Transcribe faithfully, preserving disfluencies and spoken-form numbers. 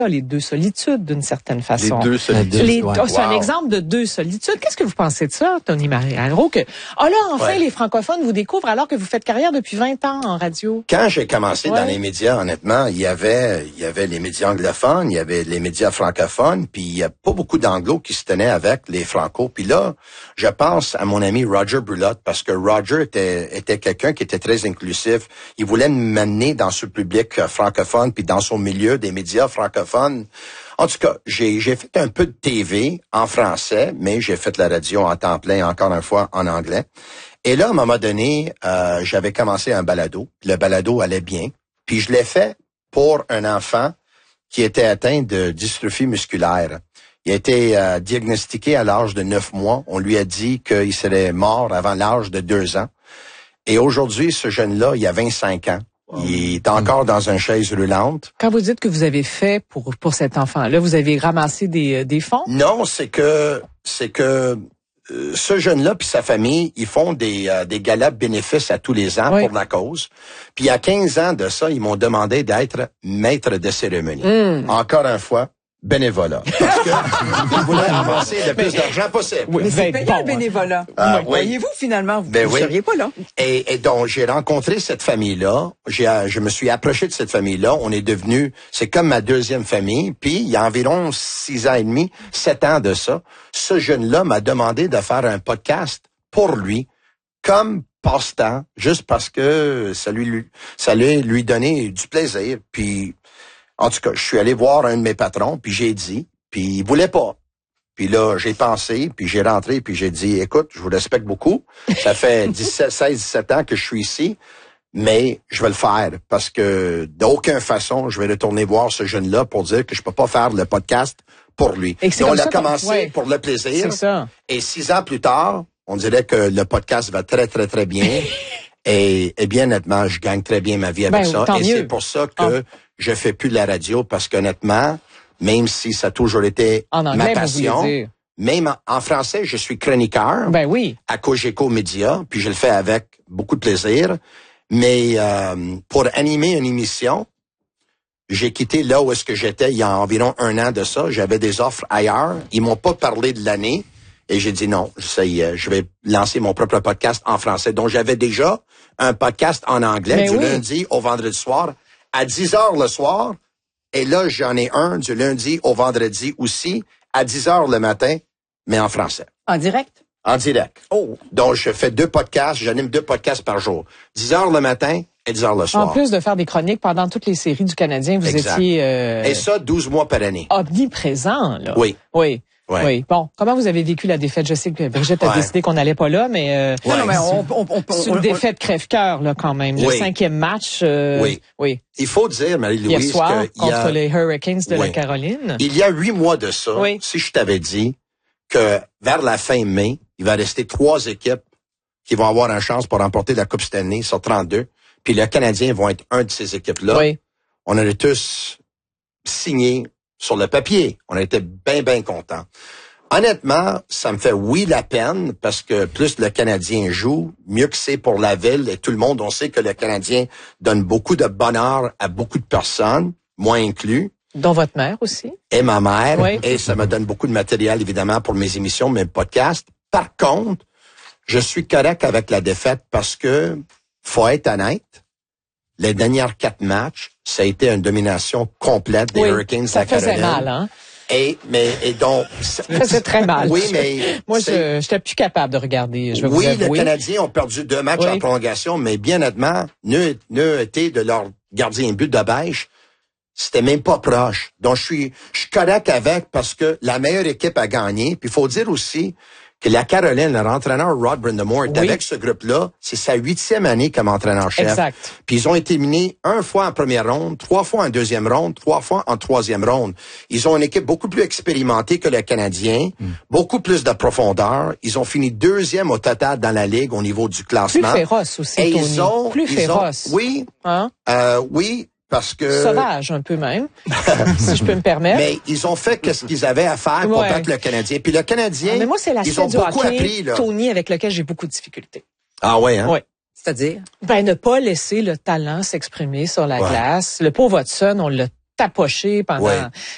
les deux solitudes d'une certaine façon. Les deux solitudes. Les, ouais. C'est wow. un exemple de deux solitudes. Qu'est-ce que vous pensez de ça, Tony Mariano? Que, oh là, enfin, ouais. les francophones vous découvrent alors que vous faites carrière depuis vingt ans en radio. Quand j'ai commencé ouais. dans les médias, honnêtement, il y avait, il y avait les médias anglophones, il y avait les médias francophones, puis il y a pas beaucoup d'anglos qui se tenaient avec les francos. Puis là, je pense à mon ami Roger Brulotte, parce que Roger était, était quelqu'un qui était très inclusif. Il voulait m'amener dans ce public francophone, puis dans son milieu des médias francophones. En tout cas, j'ai, j'ai fait un peu de T V en français, mais j'ai fait la radio en temps plein, encore une fois, en anglais. Et là, à un moment donné, euh, j'avais commencé un balado. Le balado allait bien. Puis je l'ai fait pour un enfant qui était atteint de dystrophie musculaire. Il a été euh, diagnostiqué à l'âge de neuf mois. On lui a dit qu'il serait mort avant l'âge de deux ans. Et aujourd'hui, ce jeune-là, il a vingt-cinq ans. Il est encore dans une chaise roulante. Quand vous dites que vous avez fait pour pour cet enfant-là, vous avez ramassé des des fonds? Non, c'est que c'est que euh, ce jeune-là puis sa famille, ils font des euh, des galas bénéfices à tous les ans oui. pour la cause. Puis il y a quinze ans de ça, ils m'ont demandé d'être maître de cérémonie. Mm. Encore une fois, bénévolat. Parce que ils voulaient avancer le plus d'argent possible. Oui, mais c'est payant le bénévolat. Euh, oui. Voyez-vous, finalement, vous ne ben oui. seriez pas là. Et, et donc, j'ai rencontré cette famille-là. J'ai, je me suis approché de cette famille-là. On est devenu, c'est comme ma deuxième famille. Puis, il y a environ six ans et demi, sept ans de ça, ce jeune-là m'a demandé de faire un podcast pour lui, comme passe-temps, juste parce que ça lui, ça lui, lui donnait du plaisir. Puis, en tout cas, je suis allé voir un de mes patrons, puis j'ai dit, puis il voulait pas. Puis là, j'ai pensé, puis j'ai rentré, puis j'ai dit, écoute, je vous respecte beaucoup. Ça fait dix-sept, seize, dix-sept ans que je suis ici, mais je vais le faire parce que d'aucune façon, je vais retourner voir ce jeune-là pour dire que je peux pas faire le podcast pour lui. Et c'est donc, comme on a ça commencé ouais. pour le plaisir. C'est ça. Et six ans plus tard, on dirait que le podcast va très, très, très bien. et, et bien honnêtement, je gagne très bien ma vie avec ben, ça. Et mieux. c'est pour ça que oh. je fais plus de la radio parce qu'honnêtement, même si ça a toujours été en anglais, ma passion, même en, en français, je suis chroniqueur. Ben oui. À Cogeco Média, puis je le fais avec beaucoup de plaisir. Mais euh, pour animer une émission, j'ai quitté là où est-ce que j'étais il y a environ un an de ça. J'avais des offres ailleurs. Ils m'ont pas parlé de l'année. Et j'ai dit non, ça y est, je vais lancer mon propre podcast en français. Donc, j'avais déjà un podcast en anglais Mais du oui. lundi au vendredi soir à dix heures le soir. Et là, j'en ai un du lundi au vendredi aussi à dix heures le matin, mais en français. En direct? En direct. Oh. Donc, je fais deux podcasts, j'anime deux podcasts par jour. dix heures le matin et dix heures le soir. En plus de faire des chroniques pendant toutes les séries du Canadien, vous exact. étiez... Euh... Et ça, douze mois par année. Omniprésent, là. Oui. Oui. Ouais. Oui. Bon, comment vous avez vécu la défaite? Je sais que Brigitte a ouais. décidé qu'on n'allait pas là, mais, euh, ouais. non, mais on, on, on, c'est une on, défaite crève-cœur, là, quand même. Le oui. cinquième match. Euh, oui. Oui. Il faut dire, Marie-Louise, hier soir, que contre il y a... les Hurricanes de oui. la Caroline. Il y a huit mois de ça, oui. si je t'avais dit que vers la fin mai, il va rester trois équipes qui vont avoir une chance pour remporter la Coupe Stanley sur trente-deux, puis les Canadiens vont être un de ces équipes-là. Oui. On aurait tous signé sur le papier. On était bien, bien contents. Honnêtement, ça me fait oui la peine parce que plus le Canadien joue, mieux que c'est pour la ville et tout le monde. On sait que le Canadien donne beaucoup de bonheur à beaucoup de personnes, moi inclus. Dont votre mère aussi. Et ma mère. Oui. Et ça me donne beaucoup de matériel, évidemment, pour mes émissions, mes podcasts. Par contre, je suis correct avec la défaite parce que, faut être honnête, les derniers quatre matchs, ça a été une domination complète des oui, Hurricanes de la Caroline. Ça faisait mal, hein? Et, mais, et donc... Ça faisait très mal. Oui, mais... Moi, je j'étais plus capable de regarder, je vais oui, vous avouer. les Canadiens ont perdu deux matchs oui. en prolongation, mais bien honnêtement, ne, ne été de leur gardien but de bêche, c'était même pas proche. Donc, je suis, je suis correct avec parce que la meilleure équipe a gagné. Puis, il faut dire aussi que la Caroline, leur entraîneur Rod Brind'Amour est oui. avec ce groupe-là. C'est sa huitième année comme entraîneur-chef. Exact. Puis ils ont été éliminés un fois en première ronde, trois fois en deuxième ronde, trois fois en troisième ronde. Ils ont une équipe beaucoup plus expérimentée que les Canadiens, mm. beaucoup plus de profondeur. Ils ont fini deuxième au total dans la Ligue au niveau du classement. Plus féroce aussi, Et Tony. ils ont, plus ils féroce. Ont, oui, hein? euh, oui. Parce que... Sauvage, un peu même, si je peux me permettre. Mais ils ont fait ce qu'ils avaient à faire pour ouais. battre le Canadien. Puis le Canadien, ah, mais moi, c'est ils ont du beaucoup hockey, appris. Là. Tony, avec lequel j'ai beaucoup de difficultés. Ah ouais, hein? Oui. C'est-à-dire? Ben, ne pas laisser le talent s'exprimer sur la ouais. glace. Le pauvre Hudson, on l'a tapoché pendant... Ouais.